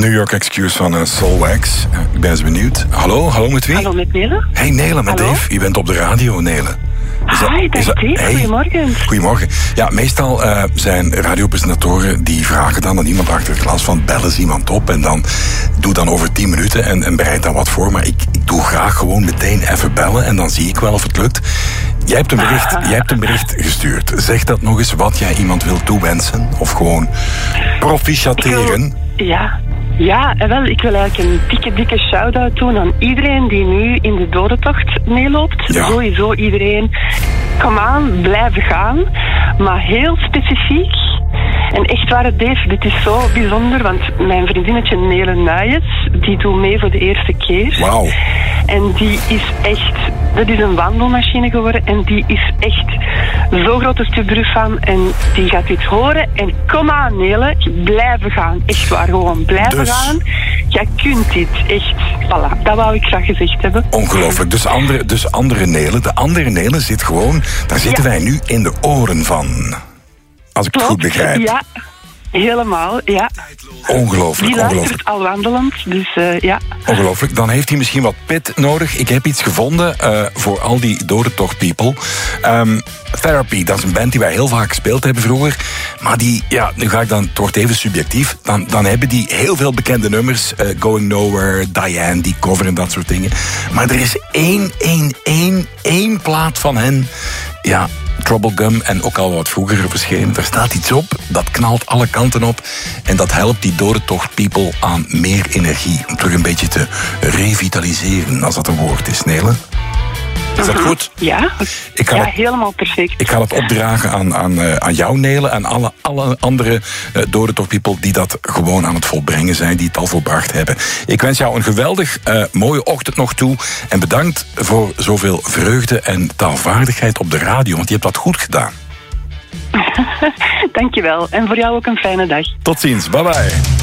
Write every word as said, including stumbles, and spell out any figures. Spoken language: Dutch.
New York Excuse van uh, Soulwax. Uh, ik ben eens benieuwd. Hallo, hallo met wie? Hallo met Nele. Hey Nele, met Hallo? Dave. Je bent op de radio, Nele. Is dat, Hi, is dat, Dave. Hey. Goedemorgen. Goedemorgen. Ja, meestal uh, zijn radiopresentatoren die vragen dan aan iemand achter het glas van bellen ze iemand op en dan doe dan over tien minuten en, en bereid dan wat voor. Maar ik, ik doe graag gewoon meteen even bellen en dan zie ik wel of het lukt. Jij hebt een bericht, jij hebt een bericht gestuurd. Zeg dat nog eens wat jij iemand wil toewensen of gewoon proficiateren. Wil, ja. Ja, en wel, ik wil eigenlijk een dikke, dikke shout-out doen aan iedereen die nu in de dodentocht meeloopt. Ja. Sowieso iedereen. Kom aan, blijven gaan. Maar heel specifiek. En echt waar, Dave, dit is zo bijzonder, want mijn vriendinnetje Nele Nuyens, die doet mee voor de eerste keer. Wauw. En die is echt, dat is een wandelmachine geworden en die is echt zo grote Stubru van en die gaat dit horen. En kom aan, Nele, blijven gaan. Echt waar, gewoon blijven dus... gaan. Jij kunt dit, echt. Voilà, dat wou ik graag gezegd hebben. Ongelooflijk. Dus andere, dus andere Nele, de andere Nele zit gewoon, daar zitten ja. wij nu in de oren van. Als ik Klopt, het goed begrijp. Ja, helemaal, ja. Ongelooflijk, Die ongelooflijk. luistert al wandelend, dus uh, ja. Ongelooflijk. Dan heeft hij misschien wat pit nodig. Ik heb iets gevonden uh, voor al die dodentocht people. Um, Therapy, dat is een band die wij heel vaak gespeeld hebben vroeger. Maar die, ja, nu ga ik dan, het wordt even subjectief. Dan, dan hebben die heel veel bekende nummers. Uh, Going Nowhere, Diane, die cover en dat soort dingen. Maar er is één, één, één, één plaat van hen. Ja, Troublegum en ook al wat vroeger verschenen. Er staat iets op, dat knalt alle kanten op. En dat helpt die dodentocht people aan meer energie. Om terug een beetje te revitaliseren, als dat een woord is, Nele. Is dat goed? Ja, ik ga ja het, helemaal perfect. Ik ga het opdragen aan, aan, uh, aan jou, Nele, en alle, alle andere uh, dodentocht people die dat gewoon aan het volbrengen zijn, die het al volbracht hebben. Ik wens jou een geweldig uh, mooie ochtend nog toe. En bedankt voor zoveel vreugde en taalvaardigheid op de radio, want je hebt dat goed gedaan. Dankjewel. En voor jou ook een fijne dag. Tot ziens. Bye bye.